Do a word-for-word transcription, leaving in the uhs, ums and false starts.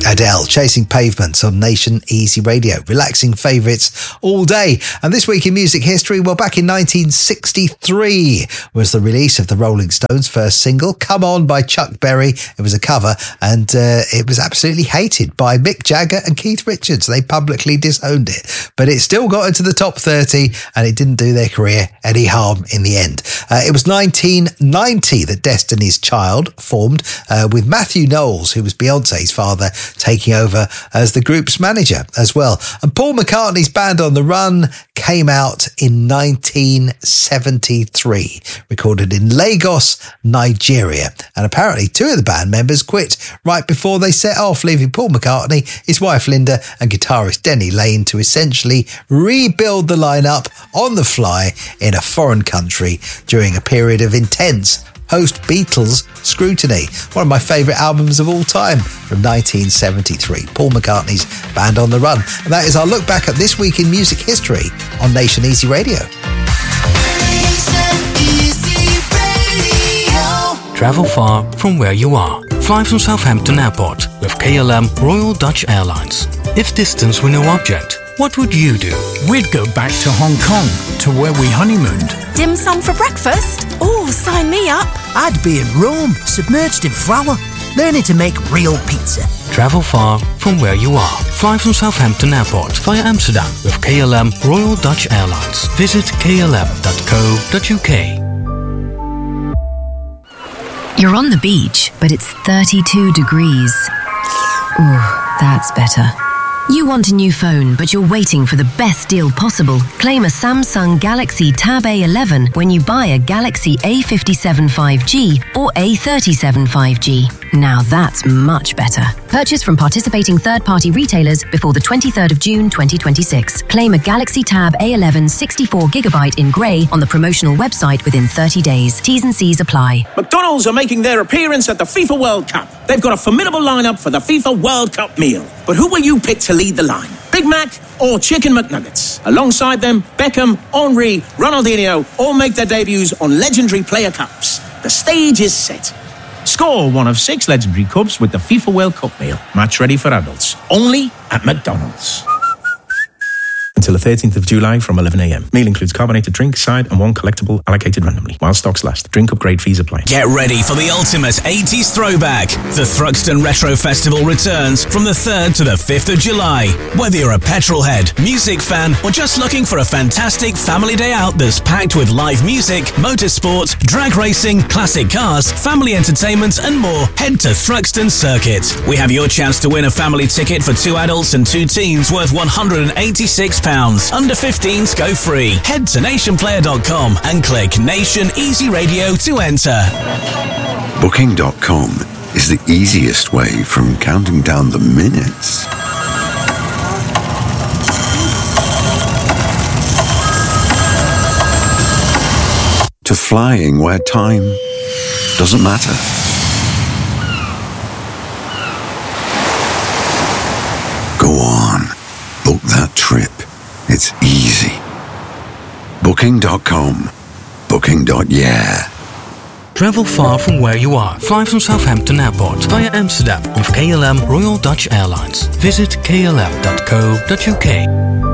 Adele, Chasing Pavements on Nation Easy Radio. Relaxing favourites all day. And this week in music history, well, back in nineteen sixty-three was the release of the Rolling Stones' first single, Come On by Chuck Berry. It was a cover and uh, it was absolutely hated by Mick Jagger and Keith Richards. They publicly disowned it. But it still got into the top thirty and it didn't do their career any harm in the end. Uh, it was nineteen ninety that Destiny's Child formed uh, with Matthew Knowles, who was Beyonce's father, taking over as the group's manager as well. And Paul McCartney's Band on the Run came out in nineteen seventy-three, recorded in Lagos, Nigeria. And apparently two of the band members quit right before they set off, leaving Paul McCartney, his wife Linda and guitarist Denny Lane to essentially rebuild the lineup on the fly in a foreign country during a period of intense post-Beatles scrutiny. One of my favourite albums of all time from nineteen seventy-three, Paul McCartney's Band on the Run. And that is our look back at this week in music history on Nation Easy Radio. Nation Easy Radio. Travel far from where you are. Fly from Southampton Airport with K L M Royal Dutch Airlines. If distance were no object, what would you do? We'd go back to Hong Kong, to where we honeymooned. Dim sum for breakfast? Oh, sign me up. I'd be in Rome, submerged in flour, learning to make real pizza. Travel far from where you are. Fly from Southampton Airport via Amsterdam with K L M Royal Dutch Airlines. Visit k l m dot co dot u k. You're on the beach, but it's thirty-two degrees. Ooh, that's better. You want a new phone, but you're waiting for the best deal possible. Claim a Samsung Galaxy Tab A eleven when you buy a Galaxy A fifty-seven five G or A thirty-seven five G. Now that's much better. Purchase from participating third-party retailers before the twenty-third of June twenty twenty-six. Claim a Galaxy Tab A eleven sixty-four gigabyte in grey on the promotional website within thirty days. T's and C's apply. McDonald's are making their appearance at the FIFA World Cup. They've got a formidable lineup for the FIFA World Cup meal. But who will you pick to lead the line? Big Mac or Chicken McNuggets? Alongside them, Beckham, Henry, Ronaldinho all make their debuts on legendary player cups. The stage is set. Score one of six legendary cups with the FIFA World Cup meal. Match ready for adults. Only at McDonald's. Until the thirteenth of July from eleven a.m. Meal includes carbonated drink, side and one collectible allocated randomly. While stocks last. Drink upgrade fees apply. Get ready for the ultimate eighties throwback. The Thruxton Retro Festival returns from the third to the fifth of July. Whether you're a petrol head, music fan, or just looking for a fantastic family day out that's packed with live music, motorsport, drag racing, classic cars, family entertainment, and more, head to Thruxton Circuit. We have your chance to win a family ticket for two adults and two teens worth one hundred eighty-six pounds. Under fifteens go free. Head to nation player dot com and click Nation Easy Radio to enter. Booking dot com is the easiest way from counting down the minutes to flying where time doesn't matter. Go on, book that trip. It's easy. Booking dot com. Booking. Yeah. Travel far from where you are. Fly from Southampton Airport via Amsterdam with K L M Royal Dutch Airlines. Visit k l m dot co dot u k.